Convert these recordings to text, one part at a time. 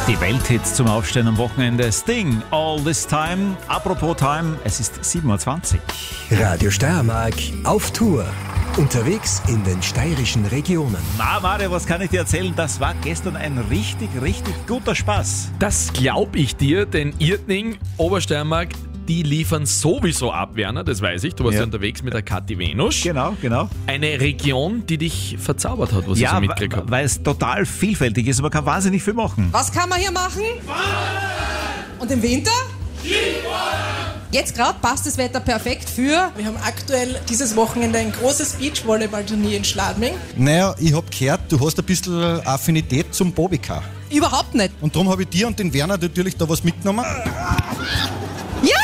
Die Welthits zum Aufstehen am Wochenende. Sting, All This Time. Apropos Time, es ist 7.20 Uhr. Radio Steiermark auf Tour. Unterwegs in den steirischen Regionen. Na Mario, was kann ich dir erzählen? Das war gestern ein richtig guter Spaß. Das glaub ich dir, denn Irtning, Obersteiermark, die liefern sowieso ab, Werner, das weiß ich. Du warst ja unterwegs mit der Kathi Venusch. Genau. Eine Region, die dich verzaubert hat, was ich so mitgekriegt habe. Weil es total vielfältig ist, man kann wahnsinnig viel machen. Was kann man hier machen? Und im Winter? Jetzt gerade passt das Wetter perfekt für... Wir haben aktuell dieses Wochenende ein großes Beachvolleyball-Turnier in Schladming. Naja, ich habe gehört, du hast ein bisschen Affinität zum Bobbycar. Überhaupt nicht. Und darum habe ich dir und den Werner natürlich da was mitgenommen. Ja!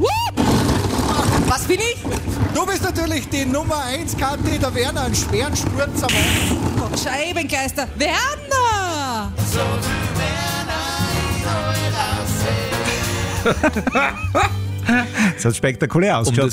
Was bin ich? Du bist natürlich die Nummer 1 Kathi, der Werner, einen schweren Sturz am Anfang. Scheibengeister. Werner! Das hat spektakulär Um ausgeschaut. das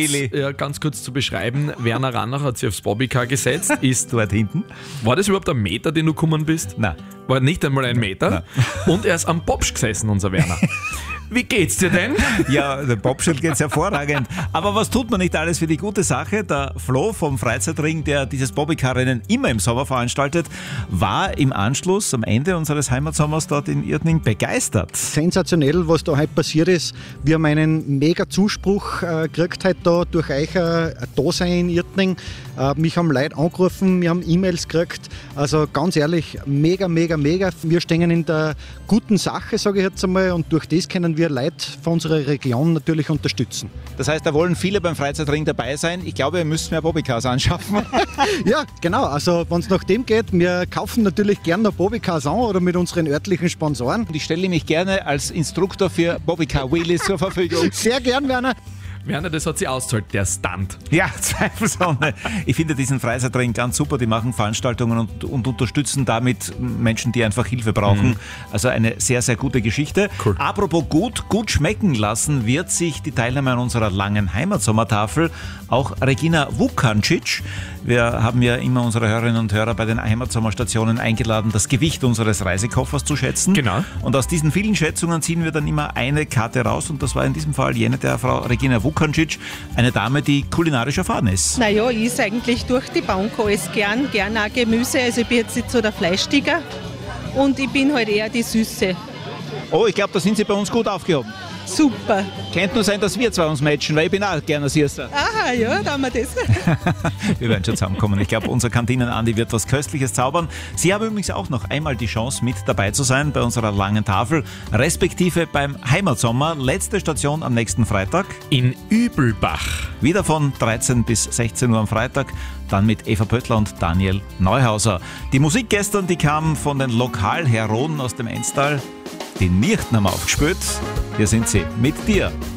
ganz kurz zu beschreiben, Werner Rannach hat sich aufs Bobbycar gesetzt, ist Dort hinten? War das überhaupt ein Meter, den du gekommen bist? Nein. War nicht einmal ein Meter. Und er ist am Bobsch gesessen, unser Werner. Wie geht's dir denn? Ja, der Bobschild geht's hervorragend. Aber was tut man nicht alles für die gute Sache? Der Flo vom Freizeitring, der dieses Bobbycar-Rennen immer im Sommer veranstaltet, war im Anschluss am Ende unseres Heimatsommers dort in Irtning begeistert. Sensationell, was da heute passiert ist. Wir haben einen mega Zuspruch gekriegt heute da durch euch ein Dasein in Irtning. Mich haben Leute angerufen, wir haben E-Mails gekriegt. Also ganz ehrlich, mega. Wir stehen in der guten Sache, sage ich jetzt einmal, und durch das können wir Leute von unserer Region natürlich unterstützen. Das heißt, da wollen viele beim Freizeitring dabei sein. Ich glaube, wir müssen mehr Bobbycars anschaffen. Ja, genau. Also wenn es nach dem geht, wir kaufen natürlich gerne noch Bobbycars an oder mit unseren örtlichen Sponsoren. Und ich stelle mich gerne als Instruktor für Bobbycar-Wheelies zur Verfügung. Sehr gern, Werner. Werner, das hat sie ausgezahlt, der Stunt. Ja, zweifelsohne. Ich finde diesen Freizeitring ganz super. Die machen Veranstaltungen und unterstützen damit Menschen, die einfach Hilfe brauchen. Also eine sehr gute Geschichte. Cool. Apropos gut schmecken lassen wird sich die Teilnahme an unserer langen Heimatsommertafel auch Regina Vukancic. Wir haben ja immer unsere Hörerinnen und Hörer bei den Heimatsommerstationen eingeladen, das Gewicht unseres Reisekoffers zu schätzen. Genau. Und aus diesen vielen Schätzungen ziehen wir dann immer eine Karte raus und das war in diesem Fall jene der Frau Regina Vukancic, eine Dame, die kulinarisch erfahren ist. Naja, ich esse eigentlich durch die Bank alles gern auch Gemüse. Also ich bin jetzt nicht so der Fleischtiger und ich bin halt eher die Süße. Oh, ich glaube, da sind Sie bei uns gut aufgehoben. Super. Könnte nur sein, dass wir zwei uns matchen, weil ich bin auch gerne Süßer. Aha, ja, da haben wir das. Wir werden schon zusammenkommen. Ich glaube, unser Kantinen-Andi wird was Köstliches zaubern. Sie haben übrigens auch noch einmal die Chance, mit dabei zu sein bei unserer langen Tafel, respektive beim Heimatsommer. Letzte Station am nächsten Freitag. In Übelbach. Wieder von 13 bis 16 Uhr am Freitag. Dann mit Eva Pöttler und Daniel Neuhauser. Die Musik gestern, die kam von den Lokalheroen aus dem Enstal. Die Nichten haben aufgespielt. Hier sind sie mit dir.